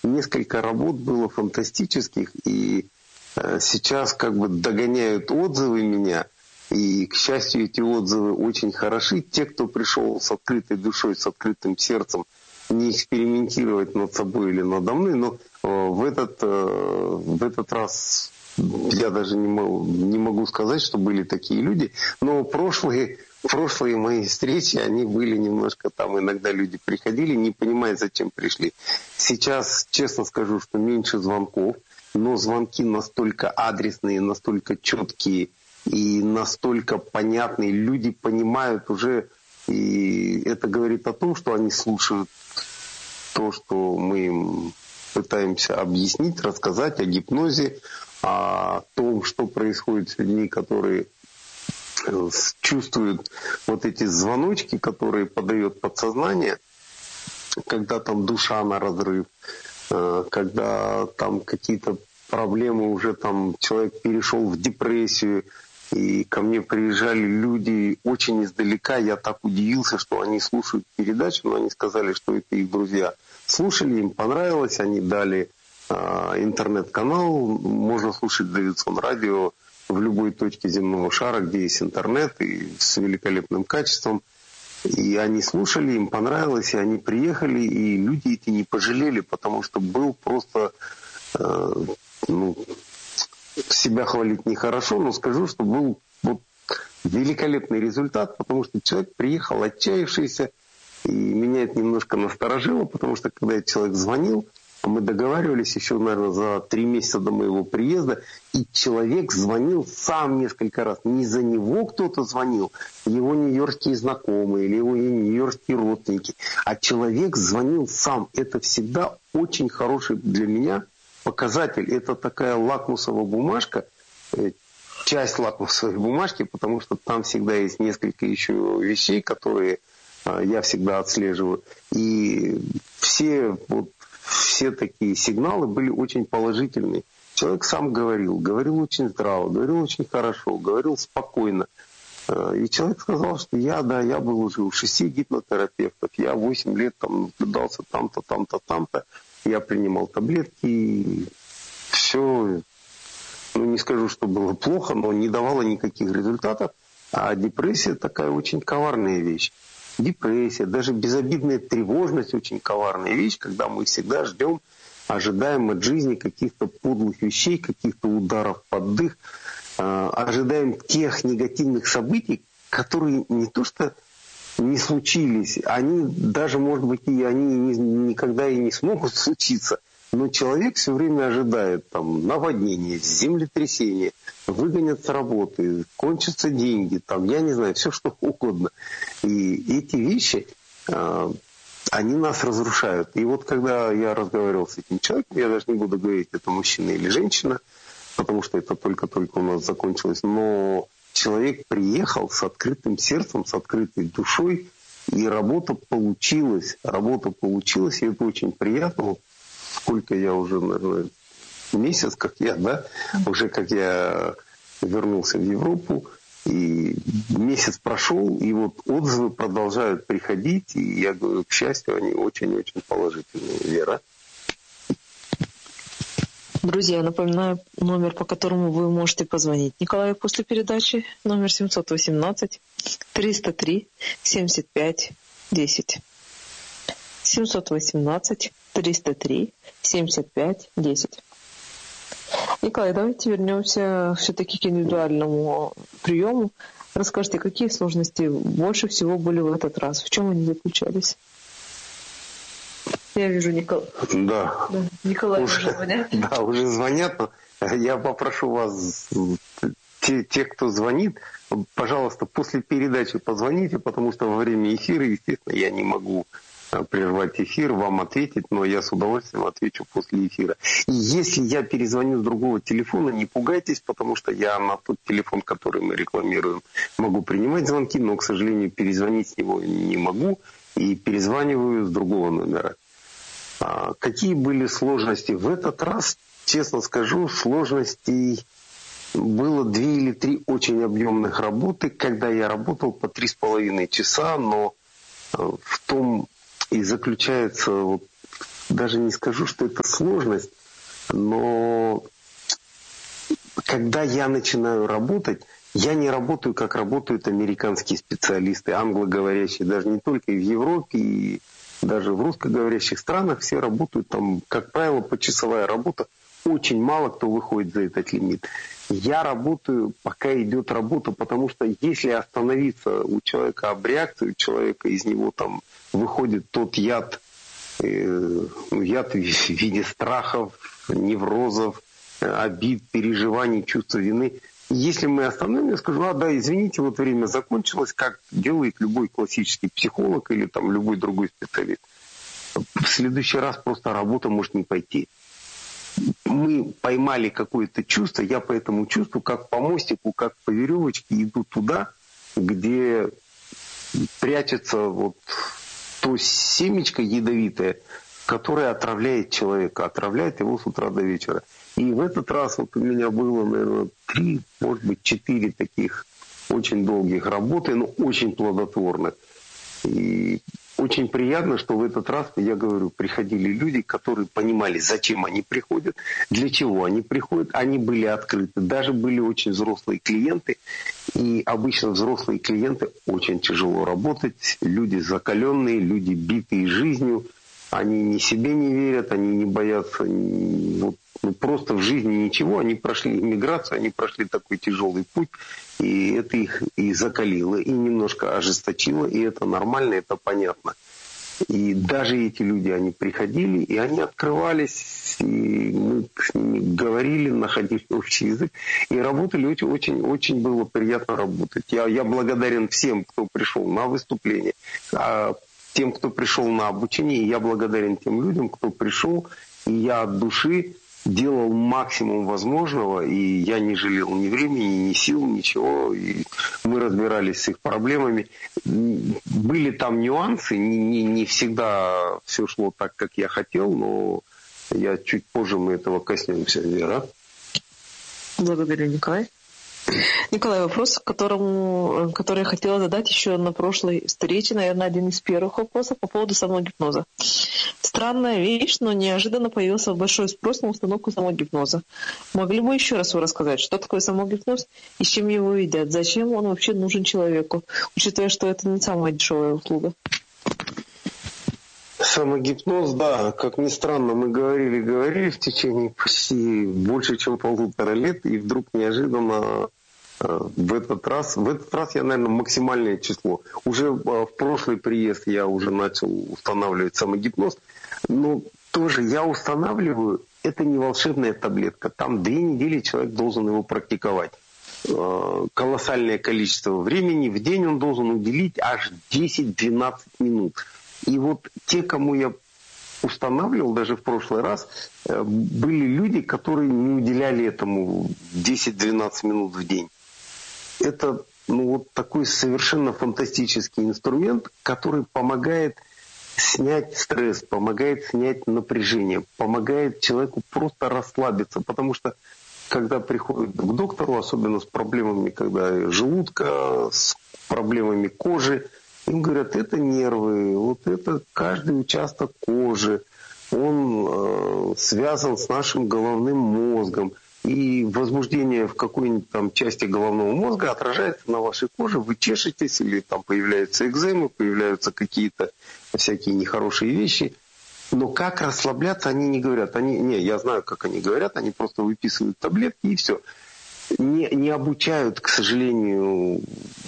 несколько работ было фантастических, и сейчас как бы догоняют отзывы меня, и, к счастью, эти отзывы очень хороши. Те, кто пришел с открытой душой, с открытым сердцем, не экспериментировать над собой или надо мной, но в этот раз я даже не могу сказать, что были такие люди, но прошлые мои встречи, они были немножко там, иногда люди приходили, не понимая, зачем пришли. Сейчас, честно скажу, что меньше звонков, но звонки настолько адресные, настолько четкие и настолько понятные, люди понимают уже, и это говорит о том, что они слушают то, что мы им пытаемся объяснить, рассказать о гипнозе, о том, что происходит с людьми, которые чувствуют вот эти звоночки, которые подает подсознание, когда там душа на разрыв, когда там какие-то проблемы, уже там человек перешел в депрессию, и ко мне приезжали люди очень издалека, я так удивился, что они слушают передачу, но они сказали, что это их друзья. Слушали, им понравилось, они дали интернет-канал, можно слушать Давидсон радио в любой точке земного шара, где есть интернет, и с великолепным качеством. И они слушали, им понравилось, и они приехали, и люди эти не пожалели, потому что был просто, себя хвалить нехорошо, но скажу, что был вот великолепный результат, потому что человек приехал отчаявшийся, и меня это немножко насторожило, потому что когда человек звонил, мы договаривались еще, наверное, за 3 месяца до моего приезда, и человек звонил сам несколько раз. Не за него кто-то звонил, его нью-йоркские знакомые или его нью-йоркские родственники, а человек звонил сам. Это всегда очень хороший для меня показатель. Это такая лакмусовая бумажка, часть лакмусовой бумажки, потому что там всегда есть несколько еще вещей, которые я всегда отслеживаю. И все такие сигналы были очень положительные. Человек сам говорил очень здраво, говорил очень хорошо, говорил спокойно. И человек сказал, что я был уже у 6 гипнотерапевтов, я 8 лет там наблюдался там-то, там-то, там-то, я принимал таблетки, и все, не скажу, что было плохо, но не давало никаких результатов. А депрессия такая очень коварная вещь. Депрессия, даже безобидная тревожность очень коварная вещь, когда мы всегда ожидаем от жизни каких-то подлых вещей, каких-то ударов под дых, ожидаем тех негативных событий, которые не то что не случились, они даже, может быть, и они никогда и не смогут случиться, но человек все время ожидает там наводнение, землетрясение, выгонят с работы, кончатся деньги, там, я не знаю, все что угодно. И эти вещи, они нас разрушают. И вот когда я разговаривал с этим человеком, я даже не буду говорить, это мужчина или женщина, потому что это только-только у нас закончилось, но человек приехал с открытым сердцем, с открытой душой, и работа получилась, и это очень приятно. Вот сколько я уже, наверное, месяц, как я вернулся в Европу, и месяц прошел, и вот отзывы продолжают приходить, и я говорю, к счастью, они очень-очень положительные. Вера? Друзья, напоминаю, номер, по которому вы можете позвонить Николаю после передачи, номер 718-303-75-10. 718-303-75-10. Николай, давайте вернемся все-таки к индивидуальному приему. Расскажите, какие сложности больше всего были в этот раз? В чем они заключались? Я вижу Николай. Да. Николай уже звонят. Да, уже звонят, но я попрошу вас, те, кто звонит, пожалуйста, после передачи позвоните, потому что во время эфира, естественно, я не могу прервать эфир, вам ответить, но я с удовольствием отвечу после эфира. И если я перезвоню с другого телефона, не пугайтесь, потому что я на тот телефон, который мы рекламируем, могу принимать звонки, но, к сожалению, перезвонить с него не могу, и перезваниваю с другого номера. Какие были сложности? В этот раз, честно скажу, сложностей было 2 или 3 очень объемных работы, когда я работал по 3,5 часа, но в том и заключается даже не скажу, что это сложность, но когда я начинаю работать, я не работаю, как работают американские специалисты, англоговорящие, даже не только и в Европе, и даже в русскоговорящих странах все работают там, как правило, почасовая работа. Очень мало кто выходит за этот лимит. Я работаю, пока идет работа, потому что если остановиться у человека об реакции, у человека из него там выходит тот яд в виде страхов, неврозов, обид, переживаний, чувства вины. Если мы остановим, я скажу, да, извините, вот время закончилось, как делает любой классический психолог или там любой другой специалист. В следующий раз просто работа может не пойти. Мы поймали какое-то чувство, я по этому чувству, как по мостику, как по веревочке, иду туда, где прячется вот то семечко ядовитое, которое отравляет человека, отравляет его с утра до вечера. И в этот раз вот у меня было, наверное, 3, может быть, 4 таких очень долгих работы, но очень плодотворных. И очень приятно, что в этот раз, я говорю, приходили люди, которые понимали, зачем они приходят, для чего они приходят. Они были открыты, даже были очень взрослые клиенты. И обычно взрослые клиенты очень тяжело работать. Люди закаленные, люди битые жизнью. Они ни себе не верят, они не боятся просто в жизни ничего. Они прошли иммиграцию, они прошли такой тяжелый путь. И это их и закалило, и немножко ожесточило. И это нормально, это понятно. И даже эти люди, они приходили, и они открывались, и мы с ними говорили, находили общий язык. И работали очень было приятно работать. Я благодарен всем, кто пришел на выступление. Тем, кто пришел на обучение, я благодарен тем людям, кто пришел, и я от души делал максимум возможного, и я не жалел ни времени, ни сил, ничего, и мы разбирались с их проблемами. Были там нюансы, не всегда все шло так, как я хотел, но чуть позже мы этого коснемся, Вера. Благодарю, Николай. Николай, вопрос, который я хотела задать еще на прошлой встрече, наверное, один из первых вопросов по поводу самогипноза. Странная вещь, но неожиданно появился большой спрос на установку самогипноза. Могли бы еще раз вы рассказать, что такое самогипноз и с чем его едят? Зачем он вообще нужен человеку, учитывая, что это не самая дешевая услуга? Самогипноз, да, как ни странно, мы говорили в течение почти больше, чем 1,5 лет, и вдруг неожиданно в этот раз я, наверное, максимальное число. Уже в прошлый приезд я уже начал устанавливать самогипноз, но тоже я устанавливаю, это не волшебная таблетка, там 2 недели человек должен его практиковать. Колоссальное количество времени, в день он должен уделить аж 10-12 минут. И вот те, кому я устанавливал даже в прошлый раз, были люди, которые не уделяли этому 10-12 минут в день. Это такой совершенно фантастический инструмент, который помогает снять стресс, помогает снять напряжение, помогает человеку просто расслабиться. Потому что когда приходят к доктору, особенно с проблемами желудка, с проблемами кожи, им говорят, это нервы, вот это каждый участок кожи, он связан с нашим головным мозгом. И возбуждение в какой-нибудь там части головного мозга отражается на вашей коже, вы чешетесь, или там появляются экземы, появляются какие-то всякие нехорошие вещи. Но как расслабляться, они не говорят. Я знаю, как они говорят, они просто выписывают таблетки и все. Не обучают, к сожалению.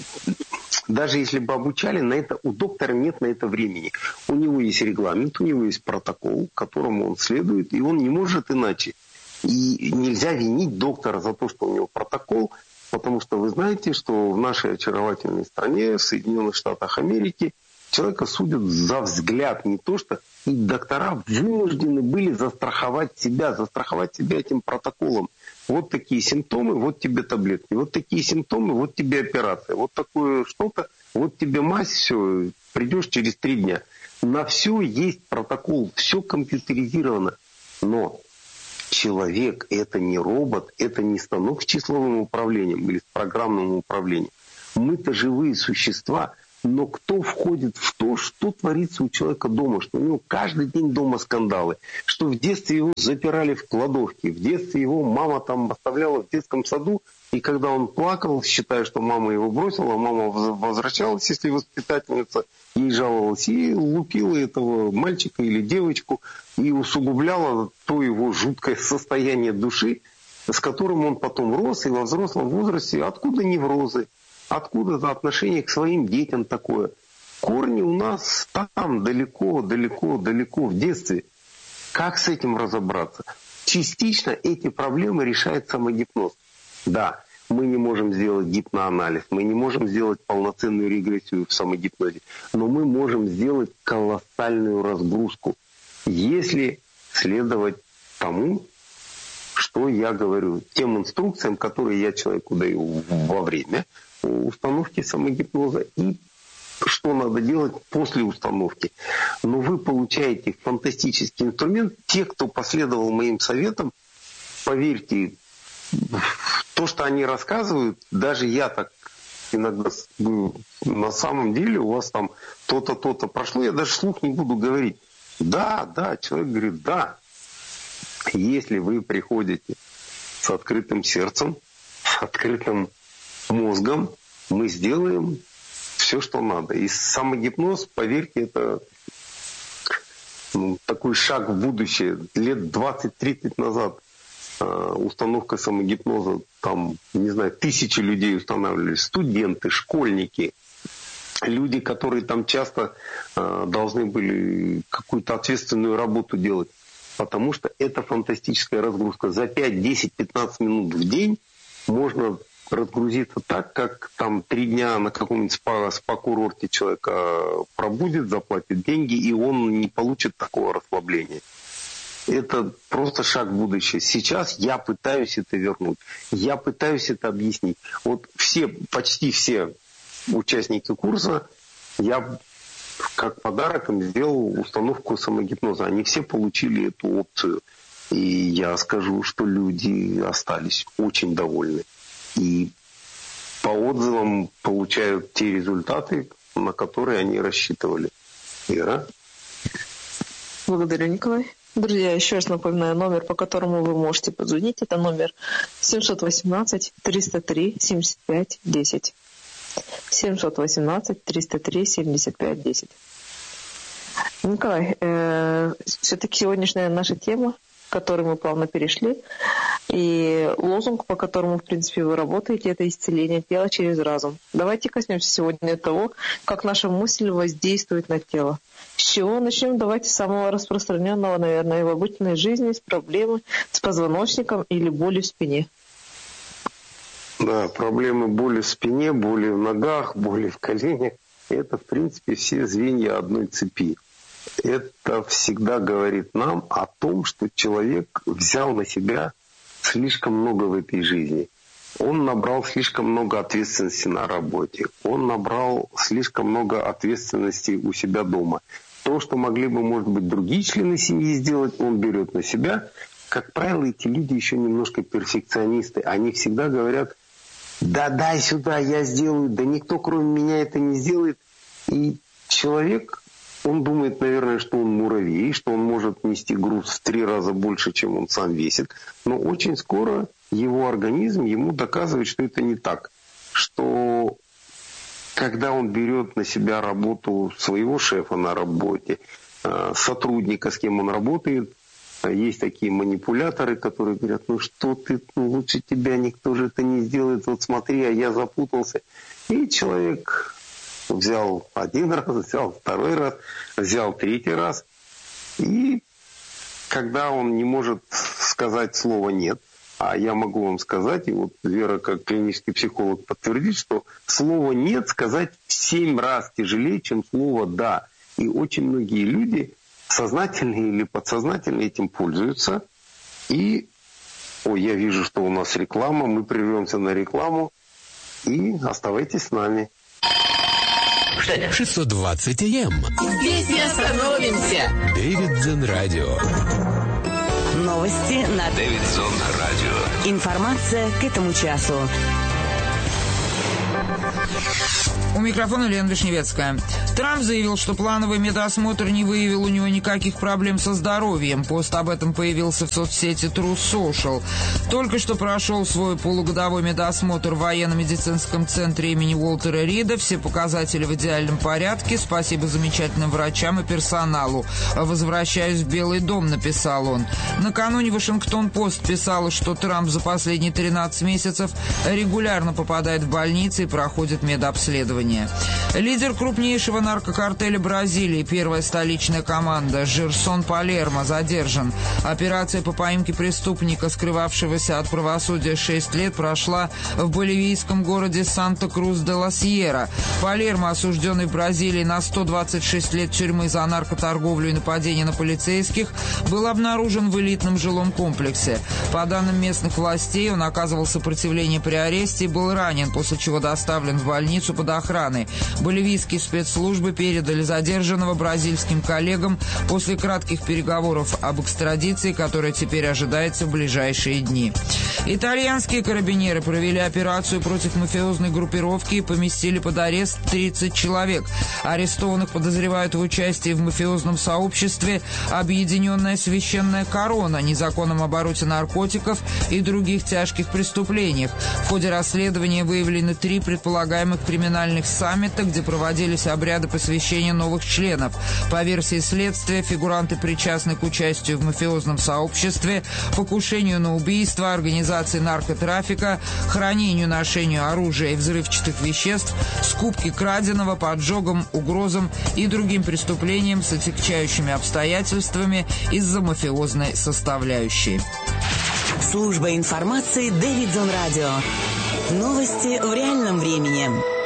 Даже если бы обучали, у доктора нет на это времени. У него есть регламент, у него есть протокол, которому он следует, и он не может иначе. И нельзя винить доктора за то, что у него протокол, потому что вы знаете, что в нашей очаровательной стране, в Соединенных Штатах Америки, человека судят за взгляд, не то что. И доктора вынуждены были застраховать себя этим протоколом. Вот такие симптомы, вот тебе таблетки. Вот такие симптомы, вот тебе операция. Вот такое что-то, вот тебе мазь, все, придешь через 3 дня. На все есть протокол, все компьютеризировано. Но человек – это не робот, это не станок с числовым управлением или с программным управлением. Мы-то живые существа, Но кто входит в то, что творится у человека дома, что у него каждый день дома скандалы, что в детстве его запирали в кладовке, в детстве его мама там оставляла в детском саду, и когда он плакал, считая, что мама его бросила, мама возвращалась, если воспитательница ей жаловалась, и лупила этого мальчика или девочку, и усугубляла то его жуткое состояние души, с которым он потом рос, и во взрослом возрасте, откуда неврозы, откуда-то отношение к своим детям такое. Корни у нас там, далеко, далеко, далеко в детстве. Как с этим разобраться? Частично эти проблемы решает самогипноз. Да, мы не можем сделать гипноанализ, мы не можем сделать полноценную регрессию в самогипнозе, но мы можем сделать колоссальную разгрузку, если следовать тому, что я говорю, тем инструкциям, которые я человеку даю во время установки самогипноза и что надо делать после установки. Но вы получаете фантастический инструмент. Те, кто последовал моим советам, поверьте, то, что они рассказывают, даже я так иногда на самом деле у вас там то-то, то-то прошло, я даже вслух не буду говорить. Да, человек говорит, да. Если вы приходите с открытым сердцем, с открытым мозгом, мы сделаем все, что надо. И самогипноз, поверьте, это такой шаг в будущее. Лет 20-30 назад установка самогипноза, там, не знаю, тысячи людей устанавливались, студенты, школьники, люди, которые там часто должны были какую-то ответственную работу делать. Потому что это фантастическая разгрузка. За 5, 10, 15 минут в день можно разгрузиться так, как там 3 дня на каком-нибудь спа-курорте человека пробудет, заплатит деньги, и он не получит такого расслабления. Это просто шаг в будущее. Сейчас я пытаюсь это вернуть. Я пытаюсь это объяснить. Вот почти все участники курса, я как подарок им сделал установку самогипноза. Они все получили эту опцию. И я скажу, что люди остались очень довольны. И по отзывам получают те результаты, на которые они рассчитывали. Вера? Благодарю, Николай. Друзья, еще раз напоминаю, номер, по которому вы можете позвонить, это номер 718-303-75-10. 718-303-75-10. Николай, все-таки сегодняшняя наша тема, к которой мы плавно перешли, и лозунг, по которому, в принципе, вы работаете, это исцеление тела через разум. Давайте коснемся сегодня того, как наша мысль воздействует на тело. С чего начнем? Давайте с самого распространенного, наверное, в обычной жизни, с проблемы с позвоночником или боли в спине. Да, проблемы боли в спине, боли в ногах, боли в коленях – это, в принципе, все звенья одной цепи. Это всегда говорит нам о том, что человек взял на себя слишком много в этой жизни. Он набрал слишком много ответственности на работе. Он набрал слишком много ответственности у себя дома. То, что могли бы, может быть, другие члены семьи сделать, он берет на себя. Как правило, эти люди еще немножко перфекционисты. Они всегда говорят: да дай сюда, я сделаю, да никто кроме меня это не сделает. И человек, он думает, наверное, что он муравей, что он может нести груз в 3 раза больше, чем он сам весит. Но очень скоро его организм ему доказывает, что это не так. Что когда он берет на себя работу своего шефа на работе, сотрудника, с кем он работает, есть такие манипуляторы, которые говорят: ну что ты, лучше тебя никто же это не сделает, вот смотри, а я запутался. И человек взял 1 раз, взял 2 раз, взял 3 раз. И когда он не может сказать слово «нет», а я могу вам сказать, и вот Вера как клинический психолог подтвердит, что слово «нет» сказать в 7 раз тяжелее, чем слово «да». И очень многие люди сознательно или подсознательно этим пользуются. И, я вижу, что у нас реклама, мы прервемся на рекламу. И оставайтесь с нами. 620 АМ. Здесь не остановимся. Дэвидсон Радио. Новости на Дэвидсон Радио. Информация к этому часу. У микрофона Лена Вишневецкая. Трамп заявил, что плановый медосмотр не выявил у него никаких проблем со здоровьем. Пост об этом появился в соцсети Truth Social. Только что прошел свой полугодовой медосмотр в военно-медицинском центре имени Уолтера Рида. Все показатели в идеальном порядке. Спасибо замечательным врачам и персоналу. «Возвращаюсь в Белый дом», написал он. Накануне Вашингтон-Пост писала, что Трамп за последние 13 месяцев регулярно попадает в больницы и проходит медобследование. Лидер крупнейшего наркокартеля Бразилии, первая столичная команда, Жерсон Палермо, задержан. Операция по поимке преступника, скрывавшегося от правосудия 6 лет, прошла в боливийском городе Санта-Крус-де-ла-Сьерра. Палермо, осужденный в Бразилии на 126 лет тюрьмы за наркоторговлю и нападение на полицейских, был обнаружен в элитном жилом комплексе. По данным местных властей, он оказывал сопротивление при аресте и был ранен, после чего доставлен в больницу под охраной. Боливийские спецслужбы передали задержанного бразильским коллегам после кратких переговоров об экстрадиции, которая теперь ожидается в ближайшие дни. Итальянские карабинеры провели операцию против мафиозной группировки и поместили под арест 30 человек. Арестованных подозревают в участии в мафиозном сообществе «Объединенная священная корона», незаконном обороте наркотиков и других тяжких преступлениях. В ходе расследования выявлены 3 предполагаемых криминальных саммита, где проводились обряды посвящения новых членов. По версии следствия, фигуранты причастны к участию в мафиозном сообществе, покушению на убийство, организации наркотрафика, хранению, ношению оружия и взрывчатых веществ, скупке краденого, поджогам, угрозам и другим преступлениям с отягчающими обстоятельствами из-за мафиозной составляющей. Служба информации Дэвидсон Радио. Новости в реальном времени.